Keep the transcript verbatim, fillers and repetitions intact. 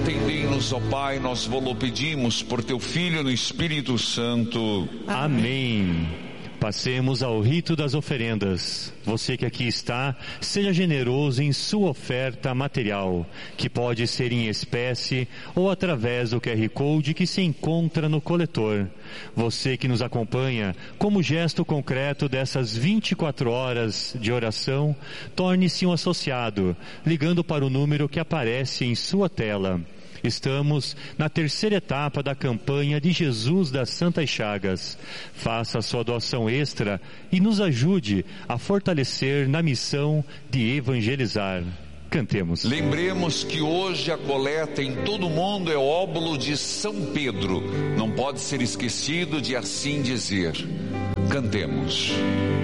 Atendei-nos, ó Pai, nós vos pedimos por teu Filho no Espírito Santo. Amém. Passemos ao rito das oferendas. Você que aqui está, seja generoso em sua oferta material, que pode ser em espécie ou através do Q R Code que se encontra no coletor. Você que nos acompanha, como gesto concreto dessas vinte e quatro horas de oração, torne-se um associado, ligando para o número que aparece em sua tela. Estamos na terceira etapa da campanha de Jesus das Santas Chagas. Faça a sua doação extra e nos ajude a fortalecer na missão de evangelizar. Cantemos. Lembremos que hoje a coleta em todo o mundo é o óbolo de São Pedro. Não pode ser esquecido de assim dizer. Cantemos.